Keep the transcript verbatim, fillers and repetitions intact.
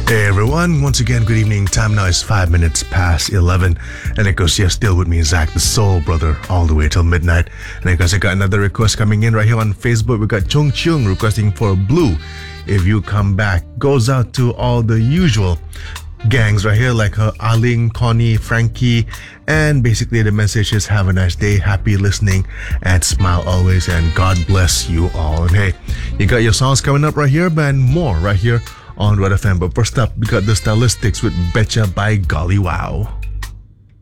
Hey everyone, once again, good evening. Time now is five minutes past eleven. And of course, you're still with me, Zach, the Soul Brother, all the way till midnight. And of course, I got another request coming in right here on Facebook. We got Chung Chung requesting for Blue, If You Come Back. Goes out to all the usual gangs right here, like her Aling, Connie, Frankie. And basically the message is have a nice day, happy listening, and smile always, and God bless you all. And hey, you got your songs coming up right here, and more right here on Red F M. But first up, we got the Stylistics with Betcha by Golly Wow.